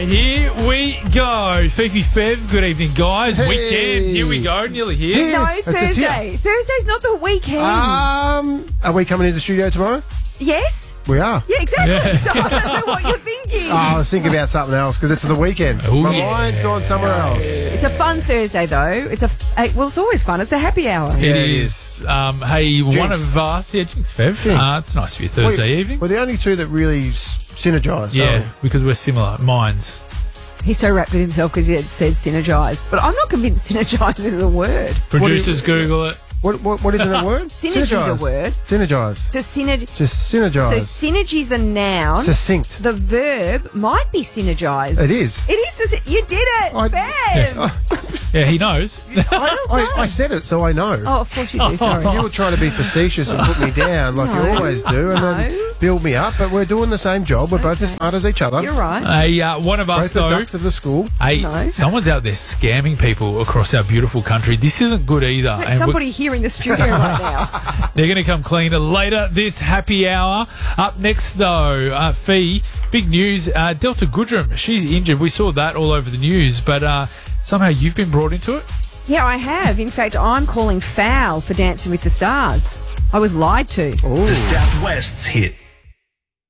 Here we go. Fifi Fev, good evening, guys. Hey. Weekend, here we go, nearly here. No, It's Thursday. Thursday's not the weekend. Are we coming into the studio tomorrow? Yes? We are. Yeah, exactly. So I don't know what you're thinking. Oh, I was thinking about something else because it's the weekend. Oh, My yeah. mind's gone somewhere else. It's a fun Thursday, though. It's always fun. It's the happy hour. It Yeah, it is. Hey, one of us, Jinx Fev. Jinx. It's nice for your Thursday evening. We're the only two that really synergise. Yeah, because we're similar minds. He's so wrapped with himself because he had said synergise. But I'm not convinced synergise is a word. Producers, Google it. What isn't a word? Synergy's a word. Synergise. To synergy. Just synergise. So synergy's the noun. Succinct. The verb might be synergise. It is. It is. You did it, Fab. Yeah, he knows. I said it, so I know. Oh, of course you do. Sorry. You were trying to be facetious and put me down like you No. always do and then No. build me up, but we're doing the same job. We're both as smart as each other. You're right. Hey, one of us, Both the though. ducks of the school. Hey, No. someone's out there scamming people across our beautiful country. This isn't good either. There's And somebody here in the studio right now. they're going to come clean later this happy hour. Up next, though, Fee, big news. Delta Goodrum, she's injured. We saw that all over the news, but somehow you've been brought into it. Yeah, I have. In fact, I'm calling foul for Dancing with the Stars. I was lied to. Ooh. The Southwest's hit.